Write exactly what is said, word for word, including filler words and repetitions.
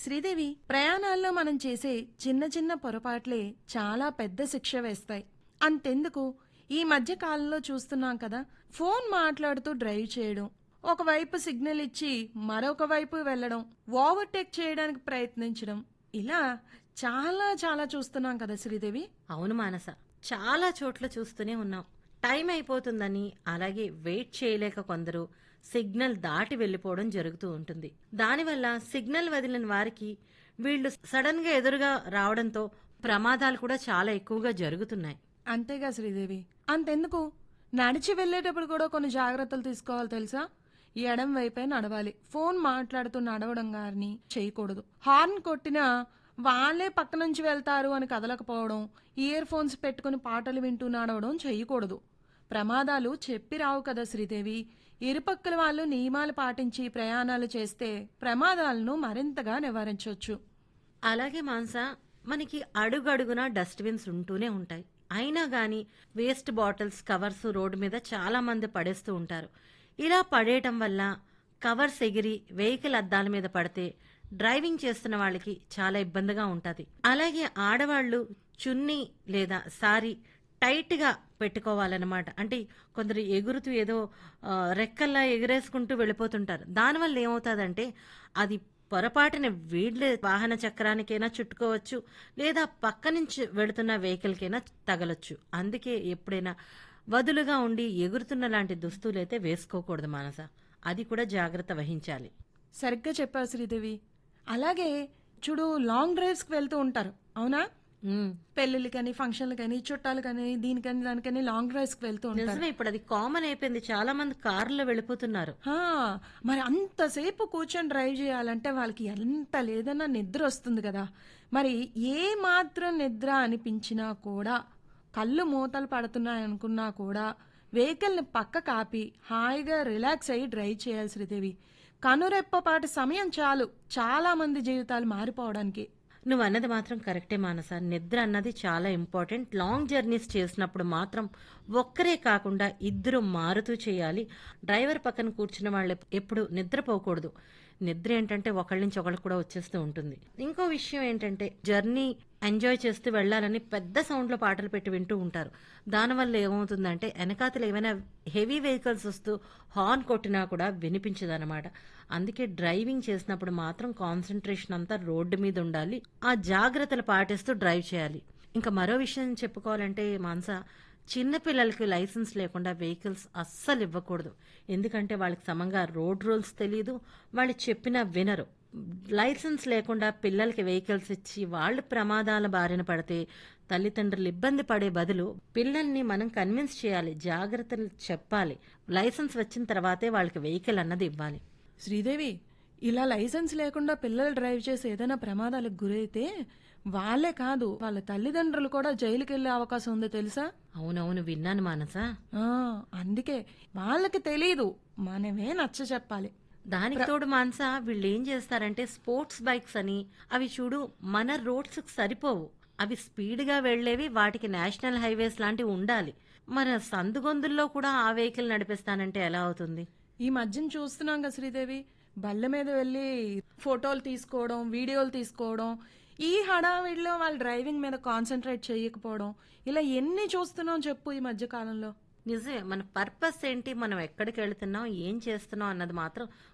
శ్రీదేవి, ప్రయాణాల్లో మనం చేసే చిన్న చిన్న పొరపాట్లే చాలా పెద్ద శిక్ష వేస్తాయి. అంతెందుకు, ఈ మధ్య కాలంలో చూస్తున్నాం కదా, ఫోన్ మాట్లాడుతూ డ్రైవ్ చేయడం, ఒకవైపు సిగ్నల్ ఇచ్చి మరొక వైపు వెళ్ళడం, ఓవర్టేక్ చేయడానికి ప్రయత్నించడం, ఇలా చాలా చాలా చూస్తున్నాం కదా శ్రీదేవి. అవును మానస, చాలా చోట్ల చూస్తూనే ఉన్నాం. టైం అయిపోతుందని అలాగే వెయిట్ చేయలేక కొందరు సిగ్నల్ దాటి వెళ్లిపోవడం జరుగుతూ ఉంటుంది. దానివల్ల సిగ్నల్ వదిలిన వారికి వీళ్లు సడన్ గా ఎదురుగా రావడంతో ప్రమాదాలు కూడా చాలా ఎక్కువగా జరుగుతున్నాయి. అంతేగా శ్రీదేవి. అంతెందుకు, నడిచి వెళ్ళేటప్పుడు కూడా కొన్ని జాగ్రత్తలు తీసుకోవాలి తెలుసా. ఎడం వైపే నడవాలి. ఫోన్ మాట్లాడుతూ నడవడం గాని చేయకూడదు. హార్న్ కొట్టినా వాళ్ళే పక్క నుంచి వెళ్తారు అని కదలకపోవడం, ఇయర్ ఫోన్స్ పెట్టుకుని పాటలు వింటూ నడవడం చేయకూడదు. ప్రమాదాలు చెప్పి రావు కదా శ్రీదేవి. ఇరుపక్కల వాళ్ళు నియమాలు పాటించి ప్రయాణాలు చేస్తే ప్రమాదాలను మరింతగా నివారించవచ్చు. అలాగే మాన్స, మనకి అడుగడుగునా డస్ట్బిన్స్ ఉంటూనే ఉంటాయి. అయినా గాని వేస్ట్ బాటిల్స్, కవర్స్ రోడ్డు మీద చాలా మంది పడేస్తూ ఉంటారు. ఇలా పడేయటం వల్ల కవర్స్ ఎగిరి వెహికల్ అద్దాల మీద పడితే డ్రైవింగ్ చేస్తున్న వాళ్ళకి చాలా ఇబ్బందిగా ఉంటుంది. అలాగే ఆడవాళ్లు చున్నీ లేదా సారీ టైట్ గా పెట్టుకోవాలన్నమాట. అంటే కొందరు ఎగురుతూ ఏదో ఆ, రెక్కల్లా ఎగిరేసుకుంటూ వెళ్ళిపోతుంటారు. దానివల్ల ఏమవుతుందంటే అది పొరపాటున వీళ్ళ వాహన చక్రానికైనా చుట్టుకోవచ్చు, లేదా పక్క నుంచి వెళుతున్న వెహికల్కైనా తగలొచ్చు. అందుకే ఎప్పుడైనా వదులుగా ఉండి ఎగురుతున్న లాంటి దుస్తులైతే వేసుకోకూడదు మానస. అది కూడా జాగ్రత్త వహించాలి. సరిగ్గా చెప్పావు శ్రీదేవి. అలాగే చూడు, లాంగ్ డ్రైవ్స్ కి వెళ్తూ ఉంటారు, అవునా? ఉమ్, పెళ్లిళ్ళకని, ఫంక్షన్లకని, చుట్టాలకని, దీనికని దానికని లాంగ్ డ్రైవ్స్ కి వెళ్తూ ఉంటారు. నిజమే, ఇప్పుడు అది కామన్ అయిపోయింది. చాలా మంది కార్లో వెళ్ళిపోతున్నారు. హా, మరి అంతసేపు కూర్చొని డ్రైవ్ చేయాలంటే వాళ్ళకి ఎంత లేదన్నా నిద్ర వస్తుంది కదా. మరి ఏ మాత్రం నిద్ర అనిపించినా కూడా, కళ్ళు మూతలు పడుతున్నాయనుకున్నా కూడా వెహికల్ని పక్క కాపి హాయిగా రిలాక్స్ అయ్యి డ్రైవ్ చేయాలి శ్రీదేవి. కనురెప్పపాటి సమయం చాలు చాలా మంది జీవితాలు మారిపోవడానికి. నువ్వు అన్నది మాత్రం కరెక్టే మానస. నిద్ర అన్నది చాలా ఇంపార్టెంట్. లాంగ్ జర్నీస్ చేసినప్పుడు మాత్రం ఒక్కరే కాకుండా ఇద్దరు మారుతూ చేయాలి. డ్రైవర్ పక్కన కూర్చున్న వాళ్ళు ఎప్పుడు నిద్రపోకూడదు. నిద్ర ఏంటంటే ఒకళ్ళ నుంచి ఒకళ్ళకి కూడా వచ్చేస్తూ ఉంటుంది. ఇంకో విషయం ఏంటంటే, జర్నీ ఎంజాయ్ చేస్తూ వెళ్లాలని పెద్ద సౌండ్ లో పాటలు పెట్టి వింటూ ఉంటారు. దానివల్ల ఏమవుతుందంటే వెనకాతలు ఏమైనా హెవీ వెహికల్స్ వస్తూ హార్న్ కొట్టినా కూడా వినిపించదన్నమాట. అందుకే డ్రైవింగ్ చేసినప్పుడు మాత్రం కాన్సన్ట్రేషన్ అంతా రోడ్డు మీద ఉండాలి. ఆ జాగ్రత్తలు పాటిస్తూ డ్రైవ్ చేయాలి. ఇంకా మరో విషయం చెప్పుకోవాలంటే మాన్స, చిన్నపిల్లలకి లైసెన్స్ లేకుండా వెహికల్స్ అస్సలు ఇవ్వకూడదు. ఎందుకంటే వాళ్ళకి సమంగా రోడ్ రూల్స్ తెలీదు, వాళ్ళు చెప్పినా వినరు. లైసెన్స్ లేకుండా పిల్లలకి వెహికల్స్ ఇచ్చి వాళ్ళు ప్రమాదాల బారిన పడితే తల్లిదండ్రులు ఇబ్బంది పడే బదులు పిల్లల్ని మనం కన్విన్స్ చేయాలి, జాగ్రత్తలు చెప్పాలి. లైసెన్స్ వచ్చిన తర్వాతే వాళ్ళకి వెహికల్ అన్నది ఇవ్వాలి. శ్రీదేవి, ఇలా లైసెన్స్ లేకుండా పిల్లలు డ్రైవ్ చేసి ఏదైనా ప్రమాదాలకు గురైతే వాళ్ళే కాదు, వాళ్ళ తల్లిదండ్రులు కూడా జైలుకి వెళ్లే అవకాశం ఉంది తెలుసా. అవునవును, విన్నాను మానస. ఆ, అందుకే వాళ్ళకి తెలీదు, మనమే నచ్చ చెప్పాలి. దానికి తోడు మాన్స, వీళ్ళు ఏం చేస్తారంటే స్పోర్ట్స్ బైక్స్ అని, అవి చూడు మన రోడ్స్ సరిపోవు, అవి స్పీడ్ గా వెళ్లేవి. వాటికి నేషనల్ హైవేస్ లాంటివి ఉండాలి. మన సందుగొందుల్లో కూడా ఆ వెహికల్ నడిపిస్తానంటే ఎలా అవుతుంది? ఈ మధ్యన చూస్తున్నాం కదా శ్రీదేవి, బళ్ళ మీద వెళ్ళి ఫోటోలు తీసుకోవడం, వీడియోలు తీసుకోవడం, ఈ హడావిడిలో వాళ్ళు డ్రైవింగ్ మీద కాన్సన్ట్రేట్ చేయకపోవడం, ఇలా ఎన్ని చూస్తున్నాం చెప్పు ఈ మధ్య కాలంలో. నిజమే, మన పర్పస్ ఏంటి, మనం ఎక్కడికి వెళ్తున్నాం, ఏం చేస్తున్నాం అన్నది మాత్రం